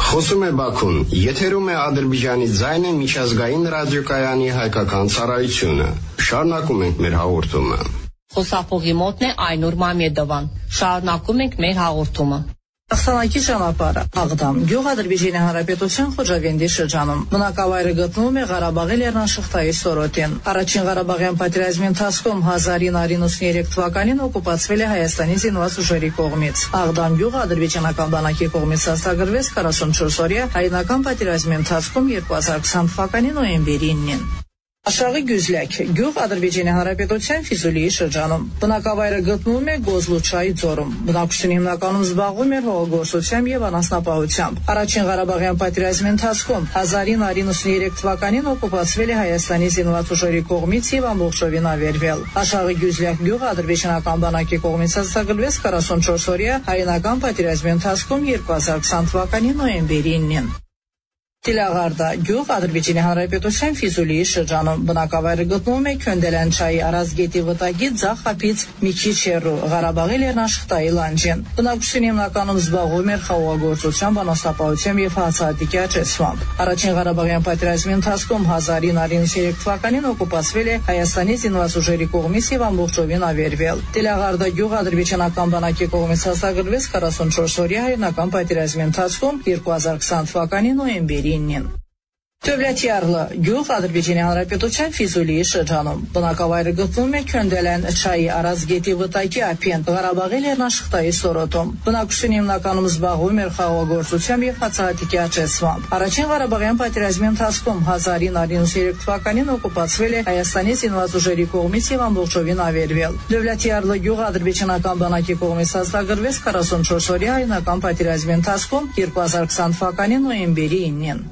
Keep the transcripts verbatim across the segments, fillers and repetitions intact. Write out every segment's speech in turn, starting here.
Խոսում է Բաքուն, եթերում է Ադրբեջանի ձայնը միջազգային ռադիոկայանի հայկական ծառայությունը։ Շարունակում ենք մեր հաղորդումը։ Խոսափողի մոտն է Այնուր Մամեդովան։ Շարունակում ենք մեր հաղորդումը։ Ախտանակի ճանապարհը Աղդամ գյուղ Ադրբեջանի Հանրապետության Խոջավենդի շրջանում բնակավայրը գտնվում է Ղարաբաղի լեռնաշղթայի սորոտին։ Առաջին Ղարաբաղյան պատերազմի ընթացքում հազար ինը ութ ութ թվականին օկուպացվել է Հայաստանի զինված ուժերի կողմից։ Աղդամ գյուղը ադրբեջանական բանակի կողմից հաստատագրվեց քառասունչորս օրյա հայրենական պատերազմի ընթացքում երկու հազար քսան թվականի նոյեմբերի ինին։ Աշաղի Գյուզլյակ գյուղ Ադրբեջանի Հանրապետության Ֆիզուլիի շրջանում բնակավայրը գտնվում է Գոզլուչայի ձորում։ Բնակչությունը հիմնականում զբաղվում էր հողագործությամբ եւ անասնապահությամբ։ Առաջին Ղարաբաղյան պատերազմի ընթացքում հազար ինը ութ ութ թվականին օկուպացվել է Հայաստանի զինված ուժերի կողմից եւ ամբողջովին ավերվել։ Աշաղի Գյուզլյակ գյուղը ադրբեջանական բանակի կողմից հաստատագրվեց քառասունչորս օրյա հայրենական պատերազմի ընթացքում երկու հազար քսան թվականի նոյեմբերի ինին։ Տիլաղարդա գյուղ Ադրբեջանի Հանրապետության Ֆիզուլիի շրջանում բնակավայրը գտնվում է Քյոնդելանչայի Արազգետի վտակի ձախ ափից մի քիչ հեռու Ղարաբաղի լեռնաշղթայի լանջին։ Բնակչությունը հիմնականում զբաղվում էր խաղողագործությամբ, անասնապահությամբ եւ հացահատիկի աճեցմամբ։ Առաջին Ղարաբաղյան պատերազմի ընթացքում հազար ինը ութ ութ թվականին օկուպացվել է Հայաստանի զինված ուժերի կողմից եւ ամբողջովին ավերվել։ Տիլաղարդա գյուղ ադրբեջանական բանակի կողմից հաստատագրվեց քառասունչորս օրյա հայրենական պատերազմի ընթացքում երկու հազար քսան թվականի նոյեմբերի ինին։ Տөвլյաթյարլը գյուղ Ադրբեջանի Հանրապետության Ֆիզուլիի շրջանում բնակավայրը գտնվում է Քյոնդելանչայի Արազգետի վտակի ափին Ղարաբաղի լեռնաշղթայի սորոտում։ Բնակչությունը հիմնականում զբաղվում էր խաղողագործությամբ եւ հացահատիկի աճեցմամբ։ Առաջին Ղարաբաղյան պատերազմի ընթացքում հազար ինը ութ ութ թվականին օկուպացվել է Հայաստանի զինված ուժերի կողմից եւ ամբողջովին ավերվել։ Տөвլյաթյարլը գյուղ ադրբեջանական բանակի կողմից հաստատագրվեց քառասունչորս օրյա հայրենական պատերազմի ընթացքում երկու հազար քսան թվականի նոյեմբերի ինին։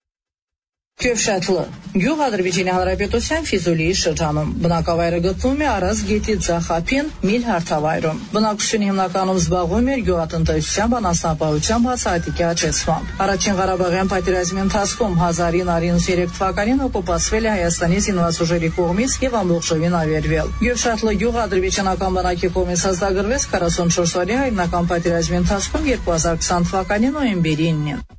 Քյովշաթլը գյուղ Ադրբեջանի Հանրապետության Ֆիզուլիի շրջանում բնակավայրը գտնվում է Արազ գետի ձախ ափին Միլ հարթավայրում։ Բնակչությունը հիմնականում զբաղվում էր գյուղատնտեսությամբ, անասնապահությամբ, հացահատիկի աճեցմամբ։ Առաջին Ղարաբաղյան պատերազմի ընթացքում հազար ինը ութ ութ թվականին օկուպացվել է Հայաստանի զինված ուժերի կողմից եւ ամբողջովին ավերվել։ Քյովշաթլը գյուղ ադրբեջանական բանակի կողմից հաստատագրվեց քառասունչորս օրյա հայրենական պատերազմի ընթացքում երկու հազար քսան թվականի նոյեմբերի ինին։